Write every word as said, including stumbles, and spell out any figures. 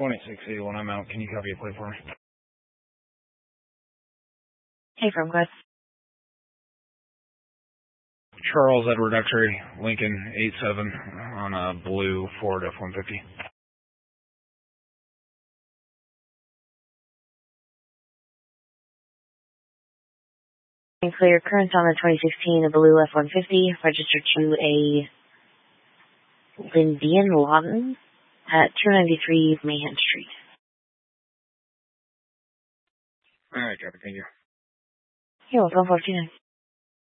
twenty-six eighty-one, I'm out. Can you copy a plate for me? Hey, from Gus. Charles Edward X-ray, Lincoln eight seven on a blue Ford F one fifty. Clear current on the twenty sixteen, a blue F one fifty, registered to a Lindian Lawton at two ninety-three Mahan Street. All right, copy. Thank you. You're welcome, forty-nine.